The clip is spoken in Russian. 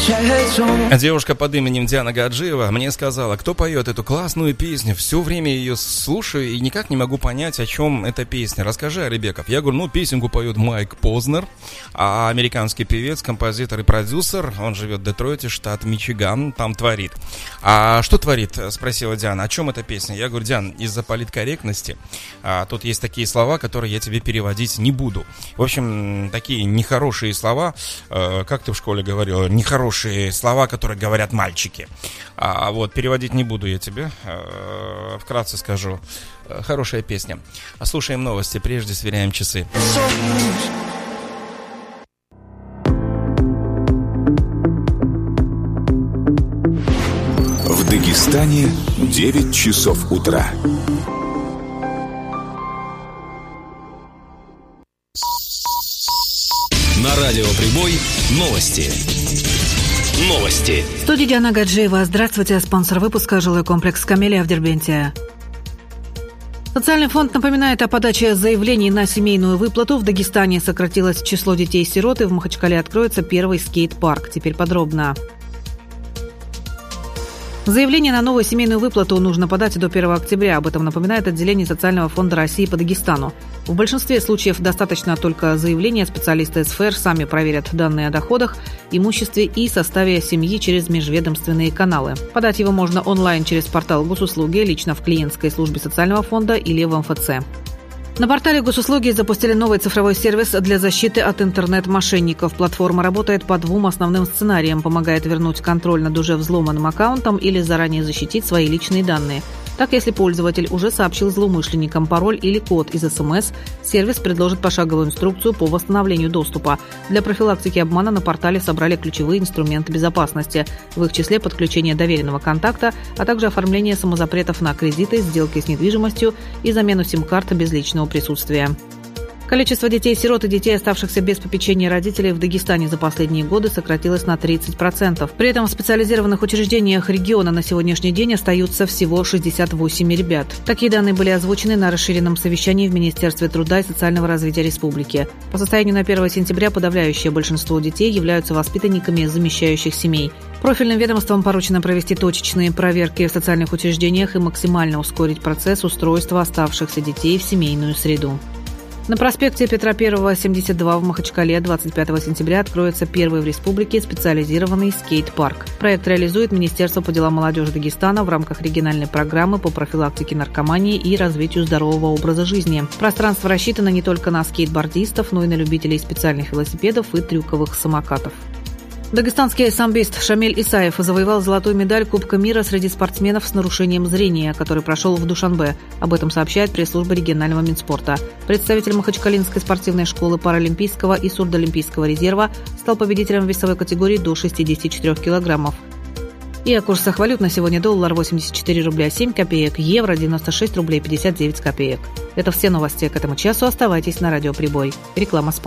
Девушка под именем Диана Гаджиева мне сказала, кто поет эту классную песню. Все время ее слушаю и никак не могу понять, о чем эта песня. Расскажи, Арибеков. Я говорю, песенку поет Майк Познер, а американский певец, композитор и продюсер. Он живет в Детройте, штат Мичиган, там творит. А что творит, спросила Диана. О чем эта песня? Я говорю, Диан, из-за политкорректности тут есть такие слова, которые я тебе переводить не буду. В общем, такие нехорошие слова, как ты в школе говорила, нехорошие слова, которые говорят мальчики. Вот, переводить не буду я тебе. Вкратце скажу. Хорошая песня. Слушаем новости, прежде сверяем часы. В Дагестане 9 часов утра. На радио Прибой новости. В студии Диана Гаджиева. Здравствуйте. Спонсор выпуска — жилой комплекс «Камелия» в Дербенте. Социальный фонд напоминает о подаче заявлений на семейную выплату. В Дагестане сократилось число детей-сирот, и в Махачкале откроется первый скейт-парк. Теперь подробно. Заявление на новую семейную выплату нужно подать до 1 октября. Об этом напоминает отделение Социального фонда России по Дагестану. В большинстве случаев достаточно только заявления. Специалисты СФР сами проверят данные о доходах, имуществе и составе семьи через межведомственные каналы. Подать его можно онлайн через портал Госуслуги, лично в клиентской службе Социального фонда или в МФЦ. На портале Госуслуги запустили новый цифровой сервис для защиты от интернет-мошенников. Платформа работает по двум основным сценариям. Помогает вернуть контроль над уже взломанным аккаунтом или заранее защитить свои личные данные. Так, если пользователь уже сообщил злоумышленникам пароль или код из СМС, сервис предложит пошаговую инструкцию по восстановлению доступа. Для профилактики обмана на портале собрали ключевые инструменты безопасности, в их числе подключение доверенного контакта, а также оформление самозапретов на кредиты, сделки с недвижимостью и замену сим-карты без личного присутствия. Количество детей-сирот и детей, оставшихся без попечения родителей, в Дагестане за последние годы сократилось на 30%. При этом в специализированных учреждениях региона на сегодняшний день остаются всего 68 ребят. Такие данные были озвучены на расширенном совещании в Министерстве труда и социального развития республики. По состоянию на 1 сентября подавляющее большинство детей являются воспитанниками замещающих семей. Профильным ведомствам поручено провести точечные проверки в социальных учреждениях и максимально ускорить процесс устройства оставшихся детей в семейную среду. На проспекте Петра I, 72 в Махачкале 25 сентября откроется первый в республике специализированный скейт-парк. Проект реализует Министерство по делам молодежи Дагестана в рамках региональной программы по профилактике наркомании и развитию здорового образа жизни. Пространство рассчитано не только на скейтбордистов, но и на любителей специальных велосипедов и трюковых самокатов. Дагестанский самбист Шамиль Исаев завоевал золотую медаль Кубка мира среди спортсменов с нарушением зрения, который прошел в Душанбе. Об этом сообщает пресс-служба регионального Минспорта. Представитель Махачкалинской спортивной школы паралимпийского и сурдоолимпийского резерва стал победителем в весовой категории до 64 килограммов. И о курсах валют на сегодня: доллар 84 рубля 7 копеек, евро 96 рублей 59 копеек. Это все новости к этому часу. Оставайтесь на радио Прибой. Реклама спонсора.